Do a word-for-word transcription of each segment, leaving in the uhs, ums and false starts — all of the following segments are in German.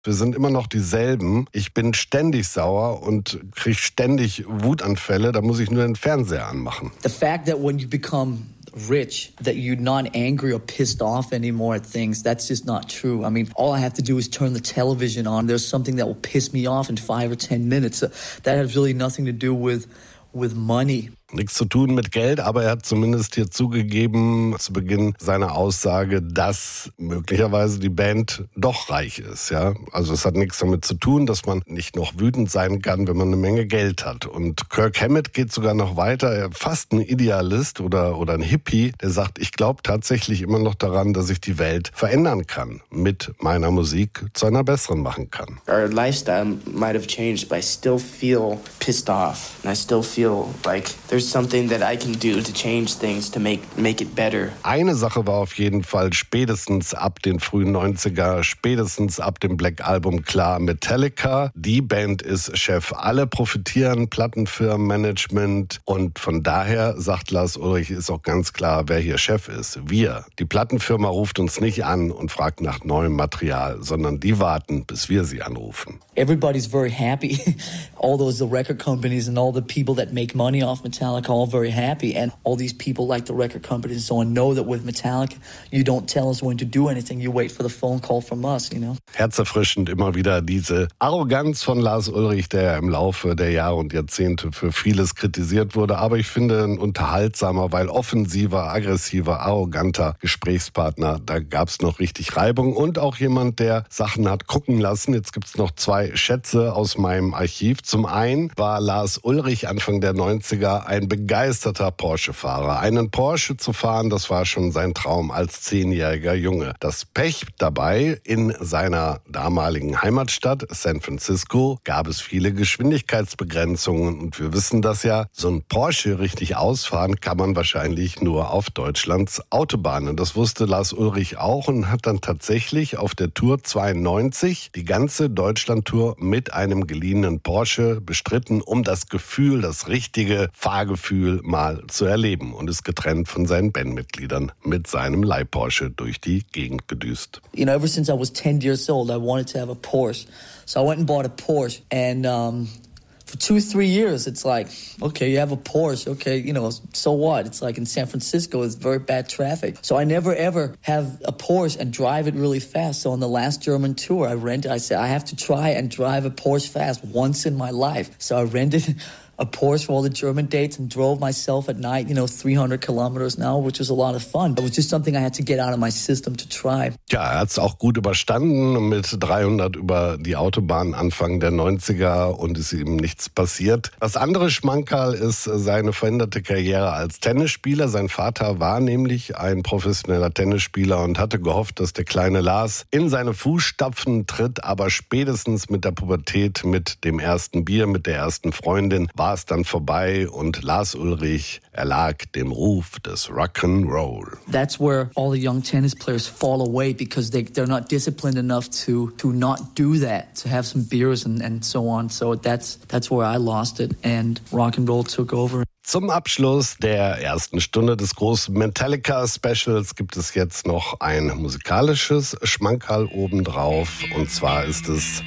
Wir sind immer noch dieselben. Ich bin ständig sauer und kriege ständig Wutanfälle. Da muss ich nur den Fernseher anmachen. The fact that when you become rich, that you're not angry or pissed off anymore at things, that's just not true. I mean, all I have to do is turn the television on. There's something that will piss me off in five or ten minutes. That has really nothing to do with, with money. Nichts zu tun mit Geld, aber er hat zumindest hier zugegeben zu Beginn seiner Aussage, dass möglicherweise die Band doch reich ist. Ja? Also es hat nichts damit zu tun, dass man nicht noch wütend sein kann, wenn man eine Menge Geld hat. Und Kirk Hammett geht sogar noch weiter, er ist fast ein Idealist oder, oder ein Hippie, der sagt, ich glaube tatsächlich immer noch daran, dass ich die Welt verändern kann, mit meiner Musik zu einer besseren machen kann. Our lifestyle might have changed, but I still feel pissed off. And I still feel like there's something that I can do to change things to make make it better. Eine Sache war auf jeden Fall spätestens ab den frühen neunziger, spätestens ab dem Black Album klar: Metallica, die Band ist Chef. Alle profitieren, Plattenfirmen, Management, und von daher sagt Lars Ulrich, ist auch ganz klar, wer hier Chef ist. Wir. Die Plattenfirma ruft uns nicht an und fragt nach neuem Material, sondern die warten, bis wir sie anrufen. Everybody's very happy. All those the record companies and all the people that make money off Metallica all very happy, and all these people like the record companies and so on know that with Metallica you don't tell us when to do anything, you wait for the phone call from us, you know. Herzerfrischend immer wieder diese Arroganz von Lars Ulrich, der ja im Laufe der Jahre und Jahrzehnte für vieles kritisiert wurde, aber ich finde ein unterhaltsamer, weil offensiver, aggressiver, arroganter Gesprächspartner. Da gab's noch richtig Reibung und auch jemand, der Sachen hat gucken lassen. Jetzt gibt's noch zwei Schätze aus meinem Archiv. Zum einen war Lars Ulrich Anfang der neunziger ein begeisterter Porsche-Fahrer. Einen Porsche zu fahren, das war schon sein Traum als zehnjähriger Junge. Das Pech dabei: in seiner damaligen Heimatstadt San Francisco gab es viele Geschwindigkeitsbegrenzungen und wir wissen das ja, so ein Porsche richtig ausfahren kann man wahrscheinlich nur auf Deutschlands Autobahnen. Das wusste Lars Ulrich auch und hat dann tatsächlich auf der Tour zweiundneunzig die ganze Deutschlandtour mit einem geliehenen Porsche bestritten, um das Gefühl, das richtige Fahrgefühl mal zu erleben, und ist getrennt von seinen Bandmitgliedern mit seinem Leih-Porsche durch die Gegend gedüst. You know, ever since I was ten years old, I wanted to have a Porsche. So I went and bought a Porsche, and um, for two, three years, it's like, okay, you have a Porsche, okay, you know, so what? It's like in San Francisco, it's very bad traffic. So I never ever have a Porsche and drive it really fast. So on the last German tour, I rented, I said, I have to try and drive a Porsche fast once in my life. So I rented a Porsche for all the German dates and drove myself at night, you know, three hundred kilometers an hour, which was a lot of fun. It was just something I had to get out of my system to try. Ja, er hat es auch gut überstanden mit dreihundert über die Autobahn Anfang der neunziger und ist ihm nichts passiert. Das andere Schmankerl ist seine veränderte Karriere als Tennisspieler. Sein Vater war nämlich ein professioneller Tennisspieler und hatte gehofft, dass der kleine Lars in seine Fußstapfen tritt, aber spätestens mit der Pubertät, mit dem ersten Bier, mit der ersten Freundin war es dann vorbei und Lars Ulrich erlag dem Ruf des Rock'n'Roll. That's where all the young tennis players fall away because they, they're not disciplined enough to, to not do that, to have some beers and, and so on. So that's, that's where I lost it and Rock'n'Roll took over. Zum Abschluss der ersten Stunde des großen Metallica-Specials gibt es jetzt noch ein musikalisches Schmankerl obendrauf, und zwar ist es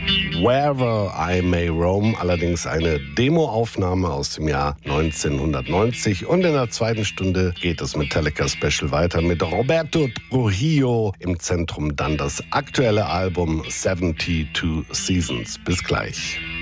Wherever I May Roam, allerdings eine Demoaufnahme aus dem Jahr neunzehnhundertneunzig. Und in der zweiten Stunde geht das Metallica-Special weiter mit Roberto Trujillo. Im Zentrum dann das aktuelle Album seventy-two Seasons. Bis gleich.